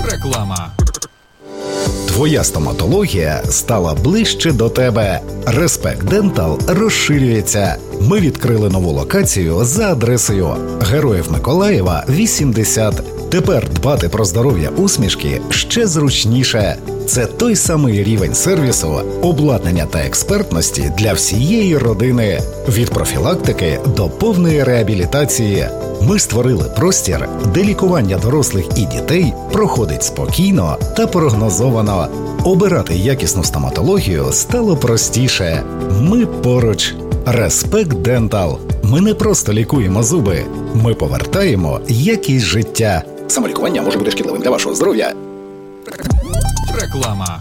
Реклама. Твоя стоматологія стала ближче до тебе. Респект Дентал розширюється. Ми відкрили нову локацію за адресою Героїв Миколаєва, 80. Тепер дбати про здоров'я усмішки ще зручніше. Це той самий рівень сервісу, обладнання та експертності для всієї родини. Від профілактики до повної реабілітації. Ми створили простір, де лікування дорослих і дітей проходить спокійно та прогнозовано. Обирати якісну стоматологію стало простіше. Ми поруч. Респект Дентал. Ми не просто лікуємо зуби. Ми повертаємо якість життя. Самолікування може бути шкідливим для вашого здоров'я. Реклама.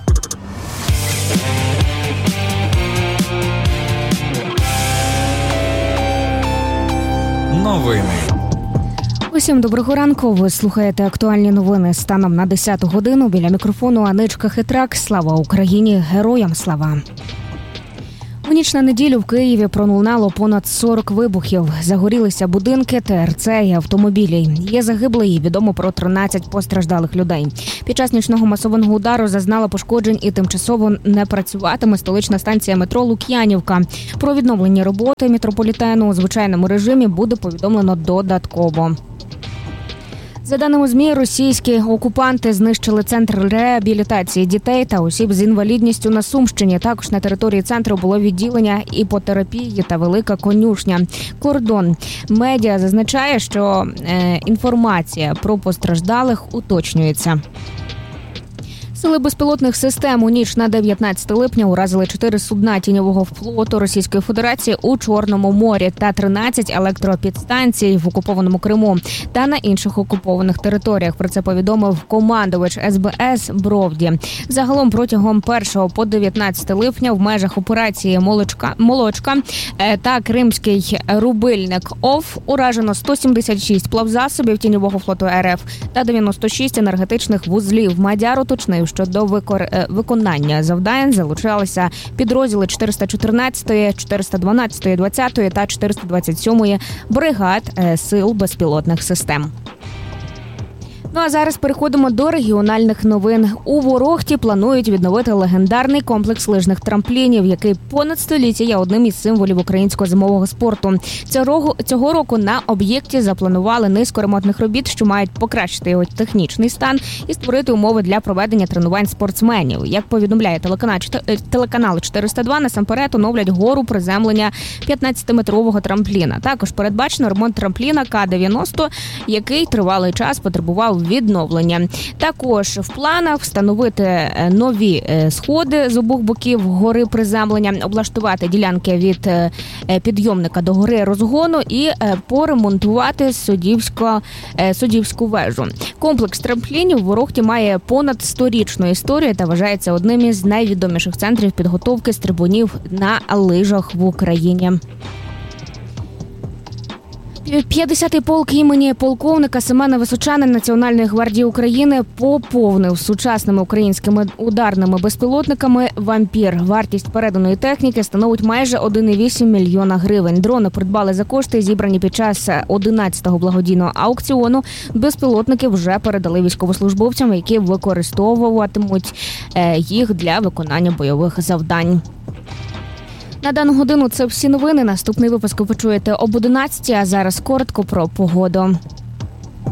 Новини. Усім доброго ранку. Ви слухаєте актуальні новини станом на 10 годину. Біля мікрофону Аничка Хитрак. Слава Україні! Героям слава! У ніч на неділю в Києві пролунало понад 40 вибухів. Загорілися будинки, ТРЦ і автомобілі. Є загиблі і відомо про 13 постраждалих людей. Під час нічного масованого удару зазнала пошкоджень і тимчасово не працюватиме столична станція метро Лук'янівка. Про відновлення роботи метрополітену у звичайному режимі буде повідомлено додатково. За даними ЗМІ, російські окупанти знищили центр реабілітації дітей та осіб з інвалідністю на Сумщині. Також на території центру було відділення іпотерапії та велика конюшня. Кордон медіа зазначає, що інформація про постраждалих уточнюється. Сили безпілотних систем у ніч на 19 липня уразили 4 судна тіньового флоту Російської Федерації у Чорному морі та 13 електропідстанцій в окупованому Криму та на інших окупованих територіях. Про це повідомив командувач СБС Бровді. Загалом протягом 1 по 19 липня в межах операції «Молочка» та Кримський рубильник ОФ уражено 176 плавзасобів тіньового флоту РФ та 96 енергетичних вузлів. Мадяр уточнив, що до виконання завдань залучалися підрозділи 414-ї, 412-ї, 20-ї та 427-ї бригад сил безпілотних систем. Ну а зараз переходимо до регіональних новин. У Ворохті планують відновити легендарний комплекс лижних трамплінів, який понад століття є одним із символів українського зимового спорту. Цього року на об'єкті запланували низку ремонтних робіт, що мають покращити його технічний стан і створити умови для проведення тренувань спортсменів. Як повідомляє телеканал 402, насамперед оновлять гору приземлення 15-метрового трампліна. Також передбачено ремонт трампліна К-90, який тривалий час потребував відновлення. Також в планах встановити нові сходи з обох боків гори приземлення, облаштувати ділянки від підйомника до гори розгону і поремонтувати суддівську вежу. Комплекс трамплінів в Ворохті має понад 100-річну історію та вважається одним із найвідоміших центрів підготовки стрибунів на лижах в Україні. 50-й полк імені полковника Семена Височана Національної гвардії України поповнив сучасними українськими ударними безпілотниками «Вампір». Вартість переданої техніки становить майже 1,8 мільйона гривень. Дрони придбали за кошти, зібрані під час 11-го благодійного аукціону. Безпілотники вже передали військовослужбовцям, які використовуватимуть їх для виконання бойових завдань. На дану годину це всі новини. Наступний випуск ви почуєте об 11, а зараз коротко про погоду.